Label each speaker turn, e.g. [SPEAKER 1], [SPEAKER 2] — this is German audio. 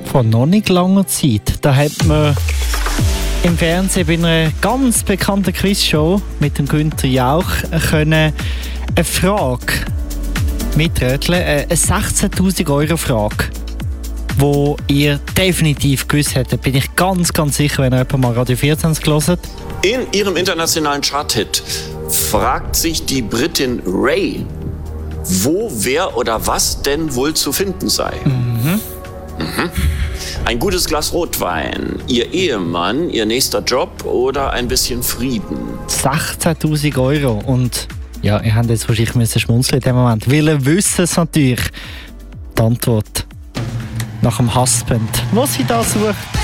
[SPEAKER 1] Vor noch nicht langer Zeit, da hat man im Fernsehen bei einer ganz bekannten Quizshow mit dem Günther Jauch eine Frage mitröteln, eine 16'000 Euro Frage, wo ihr definitiv gewusst hättet, bin ich ganz, ganz sicher, wenn ihr jemand mal Radio 24 hört.
[SPEAKER 2] In ihrem internationalen Chart-Hit fragt sich die Britin Ray, wo, wer oder was denn wohl zu finden sei. Ein gutes Glas Rotwein, ihr Ehemann, ihr nächster Job oder ein bisschen Frieden?
[SPEAKER 1] 16'000 Euro und ja, ihr habt jetzt wahrscheinlich schmunzeln in dem Moment, weil ihr wisst es natürlich, die Antwort nach dem Husband, wo sie da sucht.